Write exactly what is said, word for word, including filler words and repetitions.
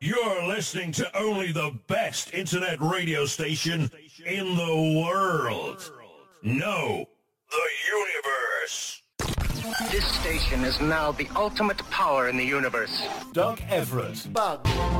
You're listening to only the best internet radio station in the world. No, the universe. This station is now the ultimate power in the universe. Doug Everett. Bug.